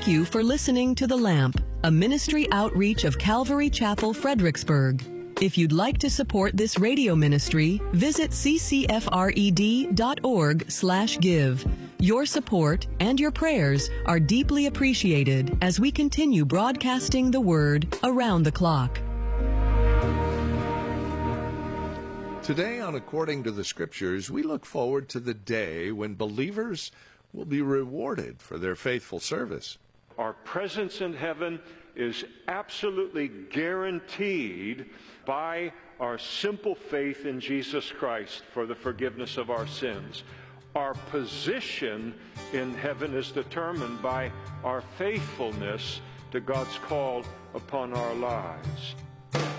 Thank you for listening to The Lamp, a ministry outreach of Calvary Chapel, Fredericksburg. If you'd like to support this radio ministry, visit ccfred.org/give. Your support and your prayers are deeply appreciated as we continue broadcasting the Word around the clock. Today on According to the Scriptures, we look forward to the day when believers will be rewarded for their faithful service. Our presence in heaven is absolutely guaranteed by our simple faith in Jesus Christ for the forgiveness of our sins. Our position in heaven is determined by our faithfulness to God's call upon our lives.